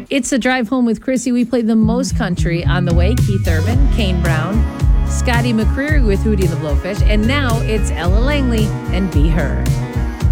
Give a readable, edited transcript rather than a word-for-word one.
It's a drive home with Chrissy. We played the most country on the way. Keith Urban, Kane Brown, Scotty McCreery with Hootie and the Blowfish. And now it's Ella Langley and Be Her.